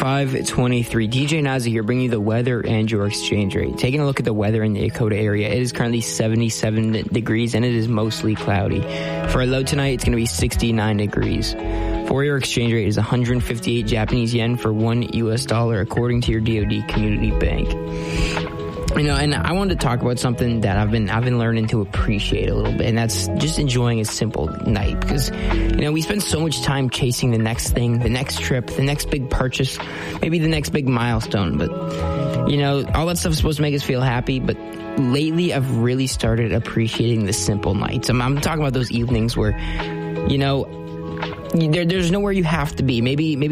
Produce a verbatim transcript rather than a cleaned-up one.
five twenty-three. D J Nazi here, bringing you the weather and your exchange rate. Taking a look at the weather in the Dakota area, it is currently seventy-seven degrees and it is mostly cloudy. For a low tonight, it's going to be sixty-nine degrees. For your exchange rate is one hundred fifty-eight Japanese yen for one U S dollar, according to your D O D Community Bank. You know, and I wanted to talk about something that I've been I've been learning to appreciate a little bit, and that's just enjoying a simple night. Because, you know, we spend so much time chasing the next thing, the next trip, the next big purchase, maybe the next big milestone. But, you know, all that stuff is supposed to make us feel happy. But lately, I've really started appreciating the simple nights. I'm, I'm talking about those evenings where, you know, there, there's nowhere you have to be. Maybe maybe.